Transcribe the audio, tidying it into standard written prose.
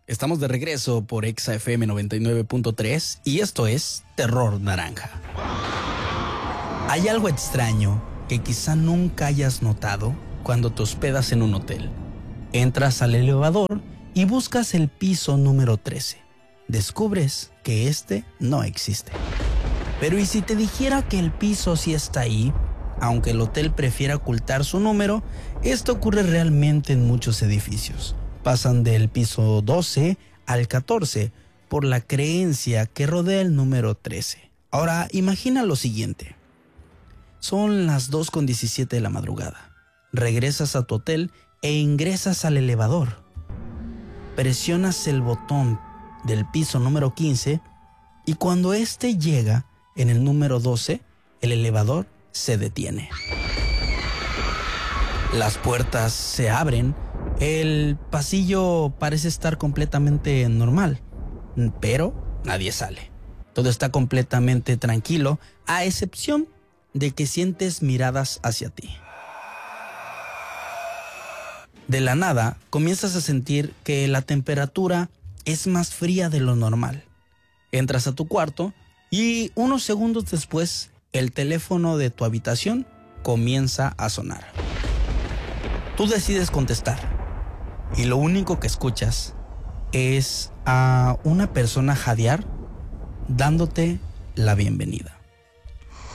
Estamos de regreso por Exa FM 99.3 y esto es Terror Naranja. Hay algo extraño que quizá nunca hayas notado cuando te hospedas en un hotel. Entras al elevador y buscas el piso número 13. Descubres que este no existe. Pero ¿y si te dijera que el piso sí está ahí? Aunque el hotel prefiera ocultar su número, esto ocurre realmente en muchos edificios. Pasan del piso 12 al 14 por la creencia que rodea el número 13. Ahora, imagina lo siguiente. Son las 2:17 de la madrugada. Regresas a tu hotel e ingresas al elevador. Presionas el botón del piso número 15 y cuando este llega en el número 12, el elevador se detiene. Las puertas se abren. El pasillo parece estar completamente normal, pero nadie sale. Todo está completamente tranquilo, a excepción de que sientes miradas hacia ti. De la nada, comienzas a sentir que la temperatura es más fría de lo normal. Entras a tu cuarto y unos segundos después, el teléfono de tu habitación comienza a sonar. Tú decides contestar. Y lo único que escuchas es a una persona jadear dándote la bienvenida.